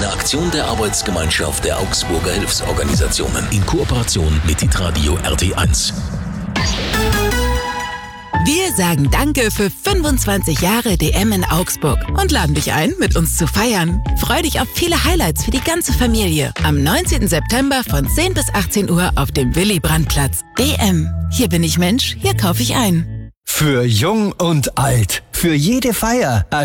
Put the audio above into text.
Eine Aktion der Arbeitsgemeinschaft der Augsburger Hilfsorganisationen in Kooperation mit Hitradio RT1. Wir sagen Danke für 25 Jahre DM in Augsburg und laden dich ein, mit uns zu feiern. Freu dich auf viele Highlights für die ganze Familie. Am 19. September von 10 bis 18 Uhr auf dem Willy-Brandt-Platz. DM. Hier bin ich Mensch, hier kaufe ich ein. Für Jung und Alt. Für jede Feier.